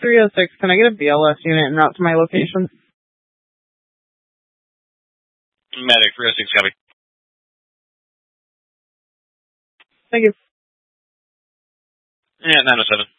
306, can I get a BLS unit and route to my location? Medic 306, copy. Thank you. Yeah, 907.